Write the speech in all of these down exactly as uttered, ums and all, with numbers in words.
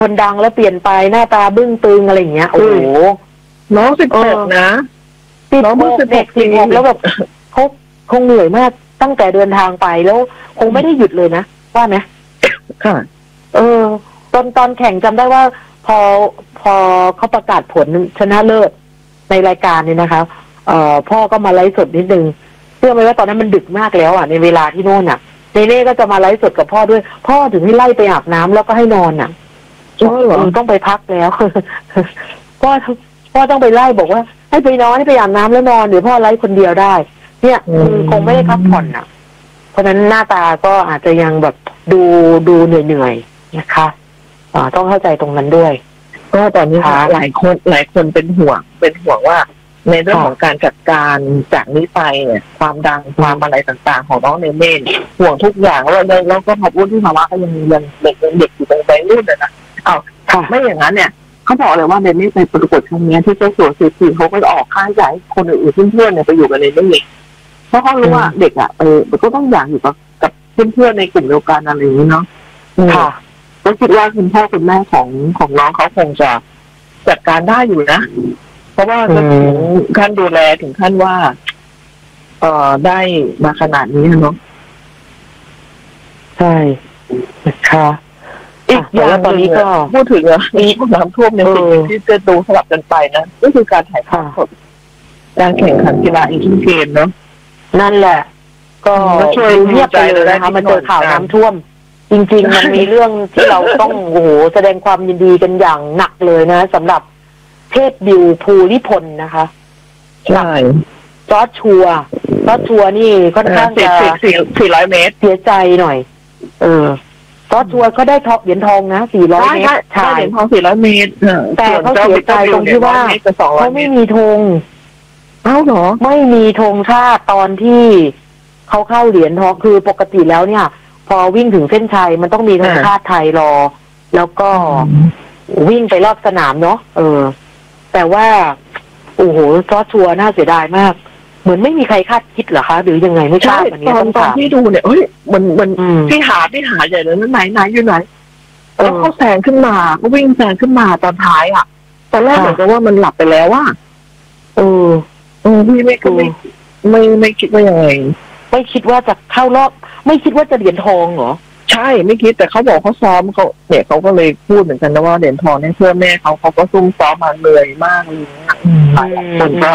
คนดังแล้วเปลี่ยนไปหน้าตาบึ้งตึงอะไรอย่างเงี้ยโอ้โหน้องสิบหกนะน้องเพิ่งสิบหกสิบหกแล้วแบบเขาคงเหนื่อยมากตั้งแต่เดินทางไปแล้วคงไม่ได้หยุดเลยนะว่าไหมค่ะเออตอนตอนแข่งจำได้ว่าพอพอเขาประกาศผลชนะเลิศในรายการเนี่ยนะคะเอ่อพ่อก็มาไลฟ์สดนิดนึงเชื่อไหมว่าตอนนั้นมันดึกมากแล้วอ่ะในเวลาที่โน่นอ่ะเนเน่ก็จะมาไลฟ์สดกับพ่อด้วยพ่อถึงให้ไล่ไปอาบน้ำแล้วก็ให้นอนอ่ะเออต้องไปพักแล้วพ่อพ่อต้องไปไล่บอกว่าให้ไปนอนให้ไปอาบน้ำแล้วนอนเดี๋ยวพ่อไลฟ์คนเดียวได้เนี่ยคงไม่ได้พักผ่อนอ่ะเพราะฉะนั้นหน้าตาก็อาจจะยังแบบดูดูเหนื่อยๆนะคะอ่าต้องเข้าใจตรงนั้นด้วยก็ตอนนี้หลายคนหลายคนเป็นห่วงเป็นห่วงว่าในเรื่องของการจัดการจากนี้ไปเนี่ยความดังความอะไรต่างๆของน้องเนเน่ห่วงทุกอย่างแล้วแล้วก็พอพูดที่ภาวะก็ยังยังเด็กยังเด็กอยู่ตรงวัยรุ่นเลยนะเอาไม่อย่างนั้นเนี่ยเขาบอกเลยว่าเนเน่ไปประกวดครั้งนี้ที่เจ้าสัวซีซีเขาก็ออกค่าใช้คนอื่นๆเพื่อนๆเนี่ยไปอยู่กับเนเน่เพราะเขารู้ว่าเด็กอ่ะเออก็ต้องอยากอยู่กับกับเพื่อนๆในกลุ่มเดียวกันอะไรอย่างนี้เนาะค่ะก็คิดว่าคุณพ่อคุณแม่ของของน้องเขาคงจะจัดการได้อยู่นะเพราะว่าก็ถึงขั้นดูแลถึงขั้นว่าเอ่อได้มาขนาดนี้เนาะใช่ค่ะอีกอย่างตอนนี้ก็พูดถึงอะมีน้ำท่วมในสิ่งที่จะดูสลับกันไปนะก็คือการถ่ายทอดสดการแข่งขันกีฬาเอเชียนเกมเนาะนั่นแหละก็ช่วยเงียบไปเลยนะคะมาเจอข่าวน้ำท่วมจริงๆมันมีเรื่องที่เราต้องโอ้โหแสดงความยินดีกันอย่างหนักเลยนะสำหรับเทพบิวภูริพลนะคะใช่จอร์จชัวจอร์จชัวนี่ค่อนข้างจะสี่ร้อยเมตรเสียใจหน่อยเออจอร์จชัวเขาได้ทองเหรียญทองนะสี่ร้อยเมตรชายเหรียญทองสี่ร้อยเมตรแต่เขาเสียใจตรงที่ว่าเขาไม่มีธงเอ้าเหรอไม่มีธงชาติตอนที่เขาเข้าเหรียญทองคือปกติแล้วเนี่ยพอวิ่งถึงเส้นชัยมันต้องมีธงชาติไทยรอแล้วก็วิ่งไปรอบสนามเนาะเออแต่ว่าโอ้โหจอร์จชัวน่าเสียดายมากเหมือนไม่มีใครคาดคิดเหรอคะหรือยังไงไม่ทราบอันนี้ต้องถามตอนที่ดูเนี่ยเฮ้ยมันมันที่หาที่หาใหญ่เลยนั่นไหนไหนอยู่ไหนแล้วเขาแซงขึ้นมาก็วิ่งแซงขึ้นมาตอนท้ายอ่ะตอนแรกเหมือนกับว่ามันหลับไปแล้วว่าเออเออพี่ไม่ไม่ไม่ไม่คิดว่ายังไงไม่คิดว่าจะเข้ารอบไม่คิดว่าจะเหรียญทองเหรอใช่ไม่คิดแต่เขาบอกเขาซ้อมเขาเนี่ยเขาก็เลยพูดเหมือนกันนะว่าเหรียญทองเนี่ยเพื่อแม่เขาเขาก็ซุ่มซ้อมมาเหนื่อยมากเลยนะหลายคนก็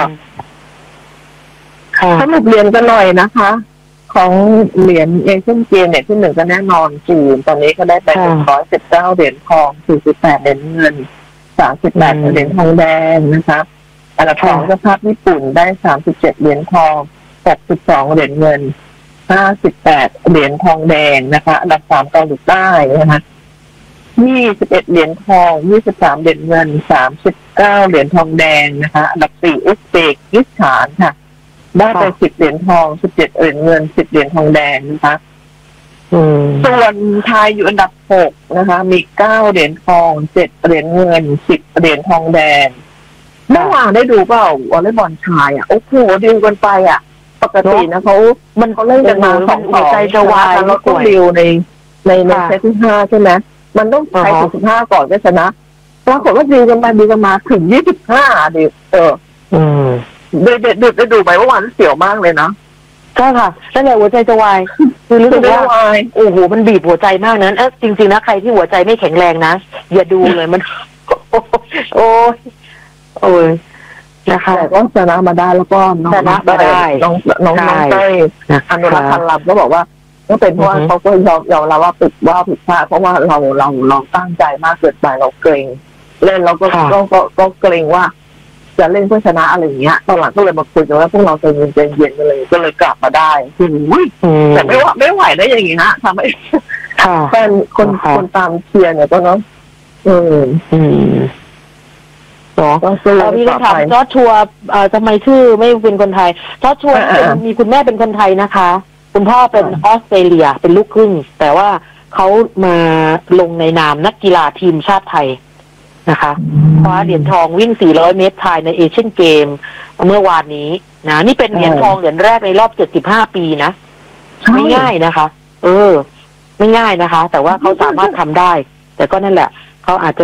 สรุปเรียนกันหน่อยนะคะของเหรียญเอเชียนเกมเนี่ยที่หนึ่งก็แน่นอนจีนตอนนี้ก็ได้ไปหนึ่งร้อยสิบเก้าเหรียญทองสี่สิบแปดเหรียญเงินสามสิบแปดเหรียญทองแดงนะคะอันดับสองเจ้าภาพญี่ปุ่นได้สามสิบเจ็ดเหรียญทองแปดสิบสองเหรียญเงินห้าสิบแปดเหรียญทองแดงนะคะอันดับสามเกาหลีใต้นะคะยี่สิบเอ็ดเหรียญทองยี่สิบสามเหรียญเงินสามสิบเก้าเหรียญทองแดงนะคะอันดับสี่อุซเบกิสถานค่ะได้ไปสิบเหรียญทองสิบเจ็ดเหรียญเงินสิบเหรียญทองแดงนะคะส่วนไทยอยู่อันดับหกนะคะมีเก้าเหรียญทองเจ็ดเหรียญเงินสิบเหรียญทองแดงเมื่อวานได้ดูเปล่าวอลเลย์บอลชายอ่ะโอ้โหดิวกันไปอ่ะปกตินะเขามันเขาเล่นกันมาสองต่อใจจะวายแล้วก็ดิวในในในเซตที่ห้าใช่ไหมมันต้องใช้ถึงสิบห้าก่อนก็ชนะปรากฏว่าดิวกันไปดิวกันมาถึงยี่สิบห้าดิเอออืมเด็ดเด็ดเด็ดได้ดูไหมเมื่อวานเสียวมากเลยนะใช่ค่ะนั่นแหละหัวใจจะวายคือรู้สึกว่าโอ้โหมันบีบหัวใจมากนั้นเออจริงๆนะใครที่หัวใจไม่แข็งแรงนะอย่าดูเลยมันโอ้ยโอ้ยนะคะแต่ก็ชนะมาได้แล้วก็น้องชนะมาได้น้องน้องน้องเต้ยอนุรักษ์พันลำก็บอกว่าก็เป็นเพราะว่าเขาก็ยอมยอมรับว่าผิดว่าผิดพลาดเพราะว่าเราเราเราตั้งใจมากเกินไปเราเกรงเล่นเราก็ก็ก็เกรงว่าจะเล่นเพื่อชนะอะไรอย่างเงี้ยตอนหลังก็เลยมาคุยกันว่าพวกเราใจเย็นใจเย็นกันเลยก็เลยกลับมาได้แต่ไม่ว่าไม่ไหวได้อย่างงี้ฮะทำให้แฟนคนคนตามเชียร์เนี่ยก็เนาะเอออืมเนาะเรามีคำถามจอร์จชัวทำไมชื่อไม่เป็นคนไทยจอร์จชัวมีคุณแม่เป็นคนไทยนะคะคุณพ่อเป็นออสเตรเลียเป็นลูกครึ่งแต่ว่าเขามาลงในนามนักกีฬาทีมชาติไทยนะคะคว้าเหรียญทองวิ่งสี่ร้อยเมตรชายในเอเชียนเกมเมื่อวานนี้นะนี่เป็นเหรียญทองเหรียญแรกในรอบเจ็ดสิบห้าปีนะไม่ง่ายนะคะเออไม่ง่ายนะคะแต่ว่าเขาสามารถทำได้แต่ก็นั่นแหละเขาอาจจะ